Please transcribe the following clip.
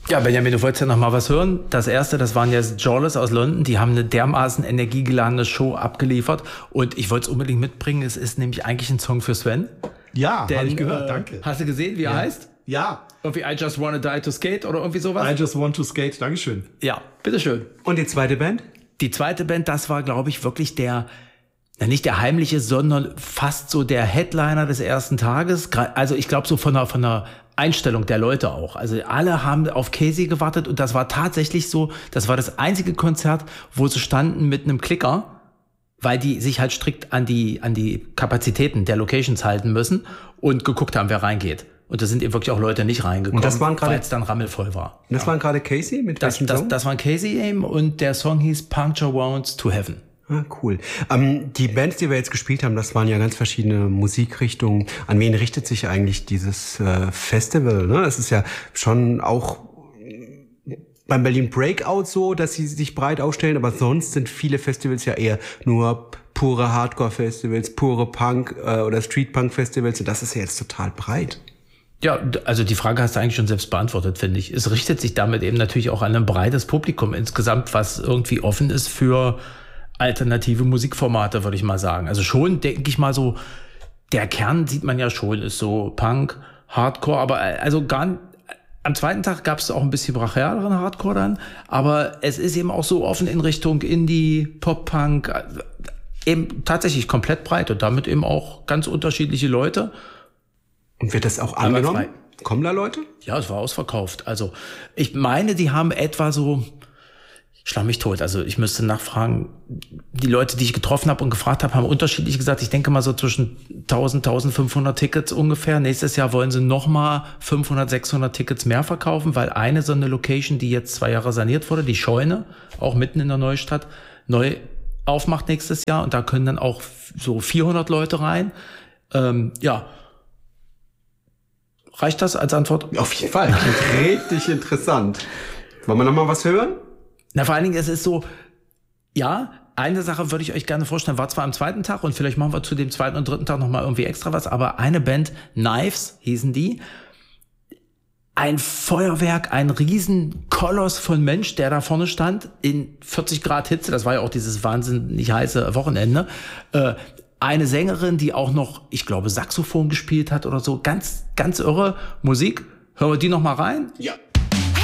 Ja, Benjamin, du wolltest ja noch mal was hören. Das erste, das waren jetzt Jawless aus London. Die haben eine dermaßen energiegeladene Show abgeliefert. Und ich wollte es unbedingt mitbringen. Es ist nämlich eigentlich ein Song für Sven. Ja, habe ich gehört, danke. Hast du gesehen, wie er heißt? Ja. Irgendwie I Just Wanna Die to Skate oder irgendwie sowas? I Just Want to Skate, dankeschön. Ja, bitteschön. Und die zweite Band? Die zweite Band, das war, glaube ich, wirklich nicht der heimliche, sondern fast so der Headliner des ersten Tages. Also ich glaube so von der Einstellung der Leute auch. Also alle haben auf Casey gewartet und das war tatsächlich so, das war das einzige Konzert, wo sie standen mit einem Klicker, weil die sich halt strikt an die Kapazitäten der Locations halten müssen und geguckt haben, wer reingeht. Und da sind eben wirklich auch Leute nicht reingekommen, weil es dann rammelvoll war. Und das waren gerade Casey mit welchem Song? Das war Casey eben und der Song hieß Puncture Wounds to Heaven. Ah, cool. Die Bands, die wir jetzt gespielt haben, das waren ja ganz verschiedene Musikrichtungen. An wen richtet sich eigentlich dieses Festival? Ne? Es ist ja schon auch beim Berlin Breakout so, dass sie sich breit aufstellen, aber sonst sind viele Festivals ja eher nur pure Hardcore-Festivals, pure Punk- oder Street-Punk-Festivals. Und das ist ja jetzt total breit. Ja, also die Frage hast du eigentlich schon selbst beantwortet, finde ich. Es richtet sich damit eben natürlich auch an ein breites Publikum insgesamt, was irgendwie offen ist für alternative Musikformate, würde ich mal sagen. Also schon, denke ich mal so, der Kern sieht man ja schon, ist so Punk, Hardcore, aber also am zweiten Tag gab es auch ein bisschen brachialeren Hardcore dann, aber es ist eben auch so offen in Richtung Indie, Pop-Punk, eben tatsächlich komplett breit und damit eben auch ganz unterschiedliche Leute. Und wird das auch angenommen? Kommen da Leute? Ja, es war ausverkauft. Also ich meine, die haben etwa so, schlag mich tot, also ich müsste nachfragen, die Leute, die ich getroffen habe und gefragt habe, haben unterschiedlich gesagt, ich denke mal so zwischen 1000, 1500 Tickets ungefähr. Nächstes Jahr wollen sie nochmal 500, 600 Tickets mehr verkaufen, weil eine so eine Location, die jetzt 2 Jahre saniert wurde, die Scheune, auch mitten in der Neustadt, neu aufmacht nächstes Jahr und da können dann auch so 400 Leute rein. Ja. Reicht das als Antwort? Auf jeden Fall. Richtig interessant. Wollen wir noch mal was hören? Na, vor allen Dingen, es ist so, ja, eine Sache würde ich euch gerne vorstellen, war zwar am zweiten Tag und vielleicht machen wir zu dem zweiten und dritten Tag noch mal irgendwie extra was, aber eine Band, Knives hießen die, ein Feuerwerk, ein Riesenkoloss von Mensch, der da vorne stand, in 40 Grad Hitze, das war ja auch dieses wahnsinnig heiße Wochenende, eine Sängerin, die auch noch, ich glaube, Saxophon gespielt hat oder so. Ganz, ganz irre Musik. Hören wir die noch mal rein? Ja.